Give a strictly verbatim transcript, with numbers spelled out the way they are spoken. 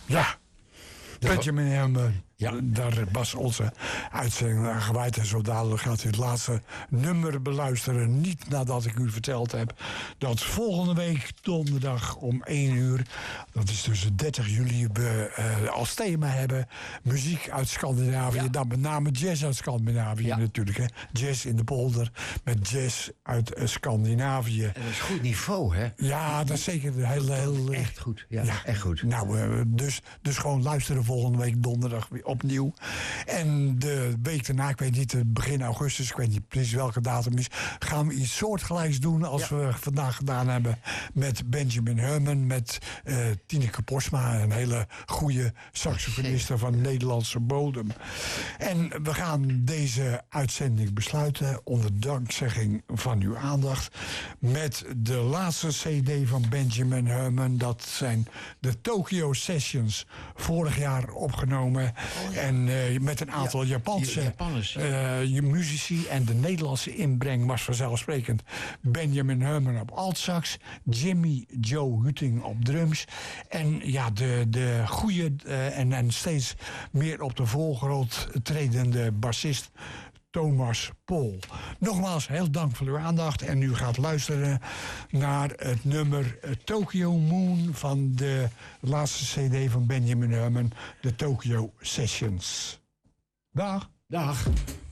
Ja. Benjamin Herman. Ja. Daar was onze uitzending aan gewijd. En zo dadelijk gaat u het laatste nummer beluisteren. Niet nadat ik u verteld heb dat volgende week donderdag om één uur... dat is dus dertig juli, we uh, als thema hebben muziek uit Scandinavië. Ja. Dan met name jazz uit Scandinavië Ja. natuurlijk. Hè. Jazz in de polder met jazz uit uh, Scandinavië. En dat is goed niveau, hè? Ja, dat is zeker heel... heel Echt goed. Ja, ja. echt goed. Nou, uh, dus, dus gewoon luisteren volgende week donderdag weer opnieuw. En de week daarna, ik weet niet, begin augustus, ik weet niet precies welke datum is, gaan we iets soortgelijks doen als ja. we vandaag gedaan hebben met Benjamin Herman, met uh, Tineke Posma, een hele goede saxofoniste van Nederlandse bodem. En we gaan deze uitzending besluiten onder dankzegging van uw aandacht met de laatste cd van Benjamin Herman. Dat zijn de Tokyo Sessions, vorig jaar opgenomen. Oh, ja. En uh, met een aantal ja, Japanse Japanners, ja. uh, muzici. En de Nederlandse inbreng was vanzelfsprekend Benjamin Herman op altsax, Jimmy Joe Hutting op drums. En ja, de, de goede uh, en, en steeds meer op de voorgrond tredende bassist Thomas Pol. Nogmaals, heel dank voor uw aandacht. En u gaat luisteren naar het nummer Tokyo Moon van de laatste cd van Benjamin Herman, de Tokyo Sessions. Dag. Dag.